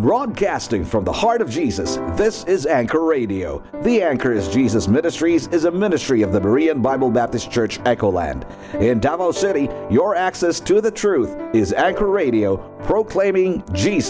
Broadcasting from the heart of Jesus, this is Anchor Radio. The Anchor is Jesus Ministries is a ministry of the Berean Bible Baptist Church, Echoland. In Davao City, your access to the truth is Anchor Radio, proclaiming Jesus